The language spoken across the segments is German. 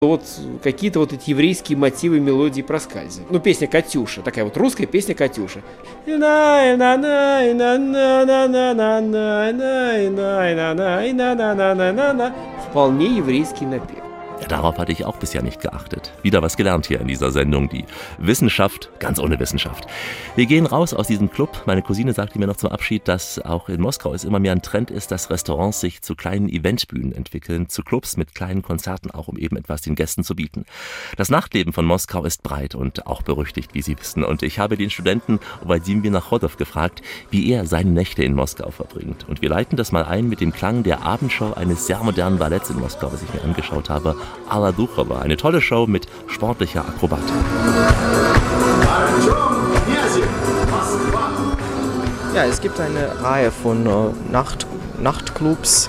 Вот какие-то вот эти еврейские мотивы мелодии проскальзывают. Ну, песня «Катюша», такая вот русская песня «Катюша». Вполне еврейский напев. Ja, darauf hatte ich auch bisher nicht geachtet. Wieder was gelernt hier in dieser Sendung. Die Wissenschaft, ganz ohne Wissenschaft. Wir gehen raus aus diesem Club. Meine Cousine sagte mir noch zum Abschied, dass auch in Moskau es immer mehr ein Trend ist, dass Restaurants sich zu kleinen Eventbühnen entwickeln, zu Clubs mit kleinen Konzerten, auch um eben etwas den Gästen zu bieten. Das Nachtleben von Moskau ist breit und auch berüchtigt, wie Sie wissen. Und ich habe den Studenten Wladimir Nachodov gefragt, wie er seine Nächte in Moskau verbringt. Und wir leiten das mal ein mit dem Klang der Abendshow eines sehr modernen Balletts in Moskau, was ich mir angeschaut habe. Alla Duchowa, eine tolle Show mit sportlicher Akrobatik. Ja, es gibt eine Reihe von Nachtclubs.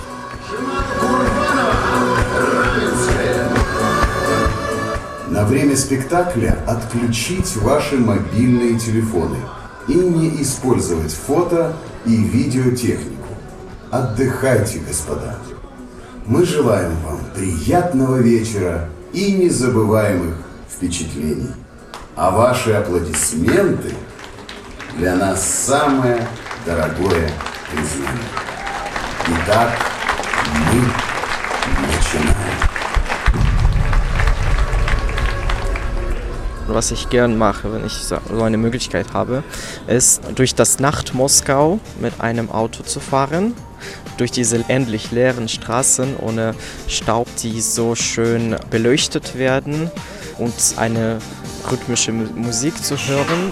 На время спектакля отключить ваши мобильные телефоны и не использовать фото и видеотехнику. Отдыхайте, господа. Мы желаем вам приятного вечера и незабываемых впечатлений. А ваши аплодисменты для нас самое дорогое признание. Итак, мы начинаем. Was ich gern mache, wenn ich so eine Möglichkeit habe, ist durch das Nacht Moskau mit einem Auto zu fahren. Durch diese endlich leeren Straßen ohne Staub, die so schön beleuchtet werden und eine rhythmische Musik zu hören.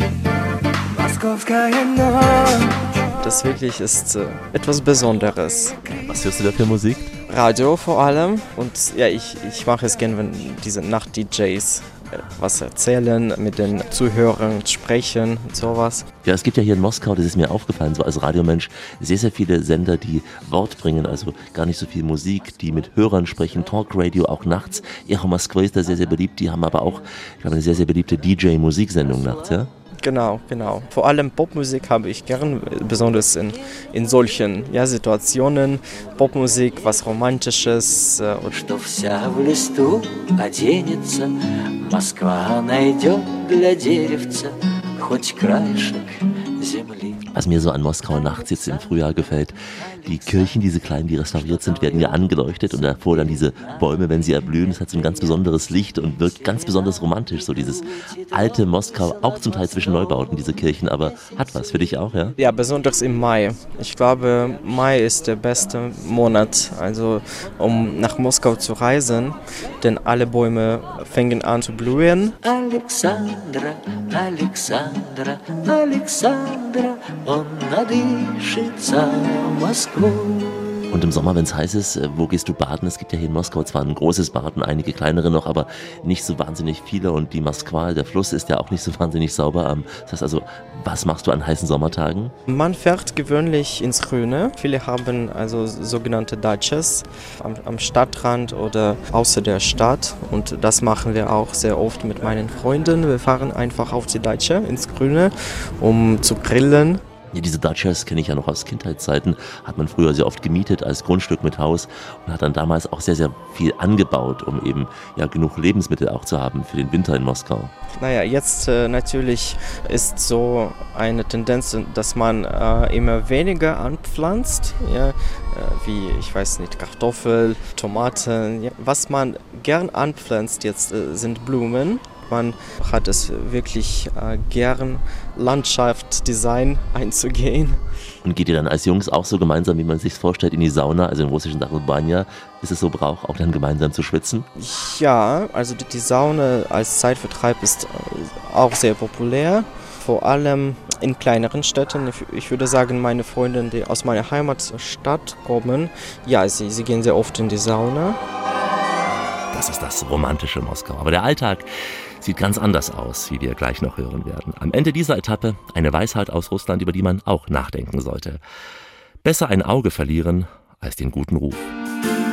Das wirklich ist etwas Besonderes. Was hörst du da für Musik? Radio vor allem und ja, ich mache es gern, wenn diese Nacht-DJs was erzählen, mit den Zuhörern sprechen und sowas. Ja, es gibt ja hier in Moskau, das ist mir aufgefallen, so als Radiomensch, sehr, sehr viele Sender, die Wort bringen, also gar nicht so viel Musik, die mit Hörern sprechen, Talkradio auch nachts. Echo Moskwa ist da sehr, sehr beliebt, die haben aber auch, ich glaube, eine sehr, sehr beliebte DJ-Musiksendung nachts, ja? Genau. Vor allem Popmusik habe ich gern, besonders in solchen Situationen. Popmusik, was Romantisches. Что вся в листу оденется, Москва найдет для деревца хоть краешек земли. Was mir so an Moskau nachts jetzt im Frühjahr gefällt, die Kirchen, diese kleinen, die restauriert sind, werden ja angeleuchtet und davor dann diese Bäume, wenn sie erblühen, das hat so ein ganz besonderes Licht und wirkt ganz besonders romantisch, so dieses alte Moskau, auch zum Teil zwischen Neubauten, diese Kirchen, aber hat was für dich auch, ja? Ja, besonders im Mai. Ich glaube, Mai ist der beste Monat, also um nach Moskau zu reisen, denn alle Bäume fangen an zu blühen. Alexandra, Alexandra, Alexandra, он надышится Москву. Und im Sommer, wenn es heiß ist, wo gehst du baden? Es gibt ja hier in Moskau zwar ein großes Bad und einige kleinere noch, aber nicht so wahnsinnig viele. Und die Moskwa, der Fluss, ist ja auch nicht so wahnsinnig sauber. Das heißt also, was machst du an heißen Sommertagen? Man fährt gewöhnlich ins Grüne. Viele haben also sogenannte Dachas am Stadtrand oder außer der Stadt. Und das machen wir auch sehr oft mit meinen Freunden. Wir fahren einfach auf die Dacha ins Grüne, um zu grillen. Ja, diese Dachas kenne ich ja noch aus Kindheitszeiten, hat man früher sehr oft gemietet als Grundstück mit Haus und hat dann damals auch sehr, sehr viel angebaut, um eben ja genug Lebensmittel auch zu haben für den Winter in Moskau. Naja, jetzt natürlich ist so eine Tendenz, dass man immer weniger anpflanzt, ja, wie, ich weiß nicht, Kartoffeln, Tomaten. Ja. Was man gern anpflanzt jetzt sind Blumen. Man hat es wirklich gern, Landschaftsdesign einzugehen. Und geht ihr dann als Jungs auch so gemeinsam, wie man sich vorstellt, in die Sauna, also im russischen Sache Banja, ist es so Brauch, auch dann gemeinsam zu schwitzen? Ja, also die Sauna als Zeitvertreib ist auch sehr populär, vor allem in kleineren Städten. Ich würde sagen, meine Freunde, die aus meiner Heimatstadt kommen, ja, sie gehen sehr oft in die Sauna. Das ist das romantische Moskau. Aber der Alltag sieht ganz anders aus, wie wir gleich noch hören werden. Am Ende dieser Etappe eine Weisheit aus Russland, über die man auch nachdenken sollte. Besser ein Auge verlieren als den guten Ruf.